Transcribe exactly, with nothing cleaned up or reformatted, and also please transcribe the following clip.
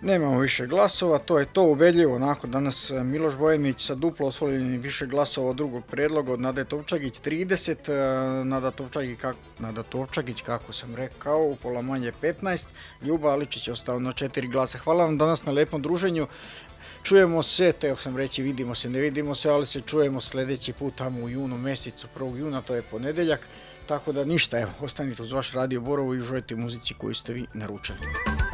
Nemamo više glasova, to je to ubedljivo. Onako danas Miloš Bojanić sa duplo osvojenim više glasova od drugog predloga od Nade Tovčagić trideset, Nada Tovčagić, kako, Nada Tovčagić, kako sam rekao, u pola manje petnaest, Ljuba Aličić je ostao na četiri glasa. Hvala vam danas na lepom druženju. Čujemo se, teo sam reći vidimo se, ne vidimo se, ali se čujemo sljedeći put tamo u junu mjesecu, prvog juna, to je ponedeljak. Tako da ništa, evo, ostanite uz vaš Radio Borovo i uživajte muzici koju ste vi naručili.